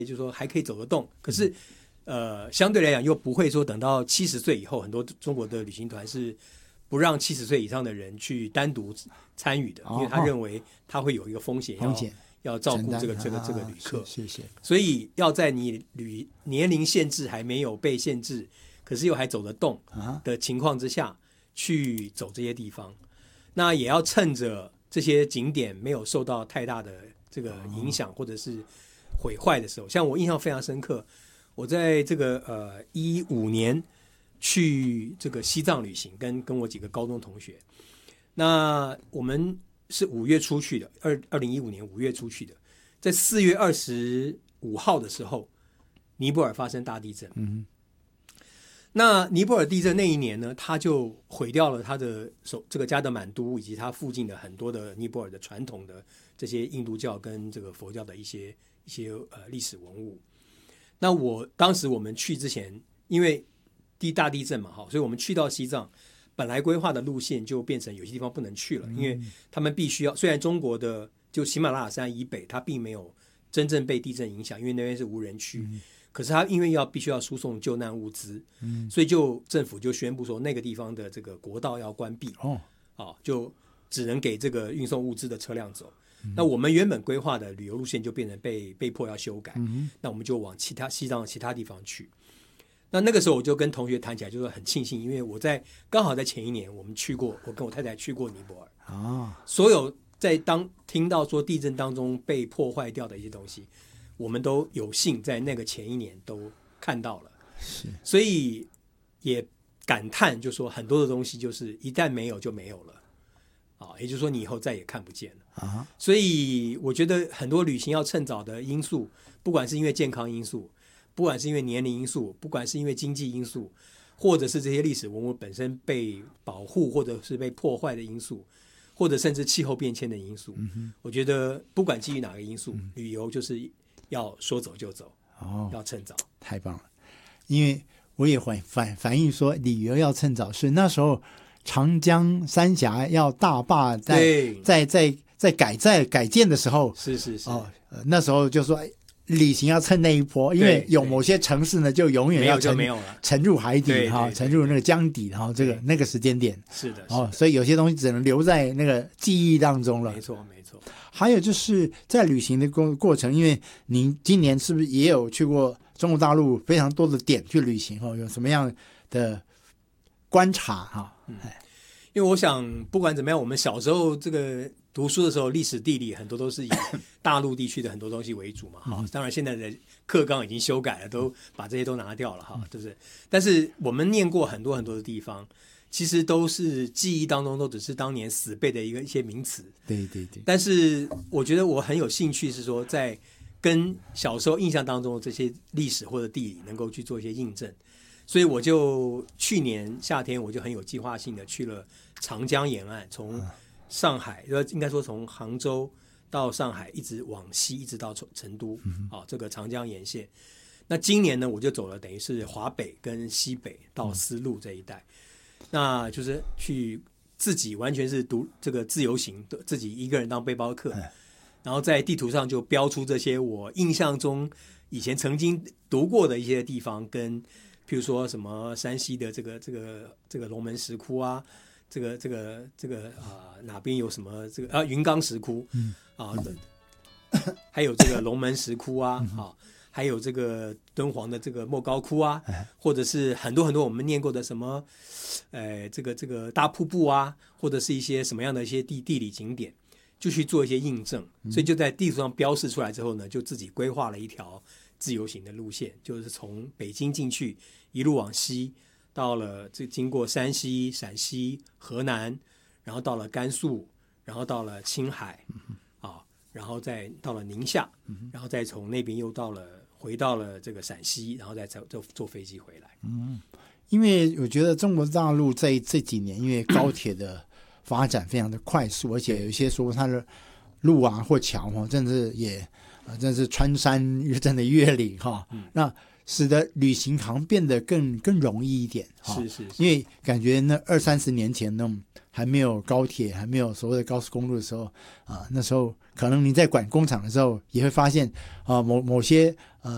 也就是说还可以走得动，可是相对来讲又不会说等到70岁以后，很多中国的旅行团是不让70岁以上的人去单独参与的，因为他认为他会有一个风险要照顾这个旅客， 是所以要在你年龄限制还没有被限制，可是又还走得动的情况之下去走这些地方，那也要趁着这些景点没有受到太大的这个影响或者是毁坏的时候，像我印象非常深刻，我在这个15年去这个西藏旅行，跟我几个高中同学，那我们是5月初去的，2015年5月初去的，在4月25号的时候，尼泊尔发生大地震。那尼泊尔地震那一年呢，它就毁掉了它的这个加德满都以及它附近的很多的尼泊尔的传统的这些印度教跟这个佛教的一些历史文物。那当时我们去之前，因为大地震嘛，所以我们去到西藏，本来规划的路线就变成有些地方不能去了，因为他们必须要，虽然中国的就喜马拉雅山以北，它并没有真正被地震影响，因为那边是无人区。可是他因为必须要输送救难物资，所以政府就宣布说那个地方的这个国道要关闭，就只能给这个运送物资的车辆走。那我们原本规划的旅游路线就变成被迫要修改，那我们就往西藏的其他地方去。那个时候我就跟同学谈起来，就说很庆幸，因为刚好在前一年我跟我太太去过尼泊尔，所有听到说地震当中被破坏掉的一些东西，我们都有幸在那个前一年都看到了，所以也感叹，就说很多的东西就是一旦没有就没有了，也就是说你以后再也看不见了。所以我觉得很多旅行要趁早的因素，不管是因为健康因素，不管是因为年龄因素，不管是因为经济因素，或者是这些历史文物本身被保护或者是被破坏的因素，或者甚至气候变迁的因素，我觉得不管基于哪个因素，旅游就是要说走就走，要趁早。 太棒了，因为我也反映说旅游要趁早，是那时候长江三峡要大坝在改建的时候， 是那时候就说旅行要趁那一波，因为有某些城市呢就永远要沉入海底，沉入那个江底，然后那个时间点是的， 所以有些东西只能留在那个记忆当中了。 没错。 还有就是在旅行的过程，因为您今年是不是也有去过中国大陆非常多的点去旅行，有什么样的观察？ 因为我想不管怎么样，我们小时候这个读书的时候，历史地理很多都是以大陆地区的很多东西为主嘛，当然现在的课纲已经修改了，都把这些都拿掉了，对不对？但是我们念过很多很多的地方，其实都是记忆当中都只是当年死背的一些名词。 对。 但是我觉得我很有兴趣是说，在跟小时候印象当中的这些历史或者地理能够去做一些印证。所以我就去年夏天我就很有计划性的去了长江沿岸，从上海，应该说从杭州到上海，一直往西，一直到成都，这个长江沿线。那今年呢，我就走了等于是华北跟西北到丝路这一带，那就是去自己完全是读这个自由行，自己一个人当背包客，然后在地图上就标出这些我印象中以前曾经读过的一些地方，跟譬如说什么山西的这个龙门石窟啊，哪边有什么云冈石窟，还有这个龙门石窟啊，还有这个敦煌的这个莫高窟啊，或者是很多很多我们念过的什么，这个大瀑布啊，或者是一些什么样的一些地理景点，就去做一些印证。所以就在地图上标示出来之后呢，就自己规划了一条自由行的路线，就是从北京进去，一路往西，到了经过山西、陕西、河南，然后到了甘肃，然后到了青海，然后再到了宁夏，然后再从那边又回到了这个陕西，然后再坐飞机回来。 因为我觉得中国大陆在这几年，因为高铁的发展非常的快速，而且有一些说它的路啊或桥真是穿山真的越岭那使得旅行好像变得更容易一点。 是因为感觉那20-30年前呢，还没有高铁，还没有所谓的高速公路的时候那时候可能你在管工厂的时候也会发现某些